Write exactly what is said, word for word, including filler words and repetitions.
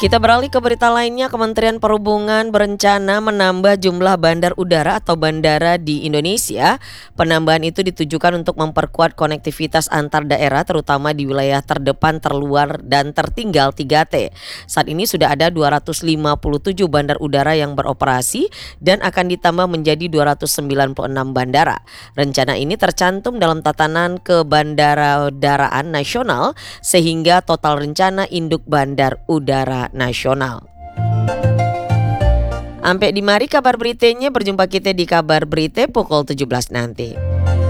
Kita beralih ke berita lainnya, Kementerian Perhubungan berencana menambah jumlah bandar udara atau bandara di Indonesia. Penambahan itu ditujukan untuk memperkuat konektivitas antar daerah terutama di wilayah terdepan, terluar, dan tertinggal tiga T. Saat ini sudah ada dua ratus lima puluh tujuh bandar udara yang beroperasi dan akan ditambah menjadi dua ratus sembilan puluh enam bandara. Rencana ini tercantum dalam tatanan kebandaraudaraan nasional sehingga total rencana induk bandar udara nasional. Sampai di mari kabar beritanya, berjumpa kita di kabar berita pukul tujuh belas nanti.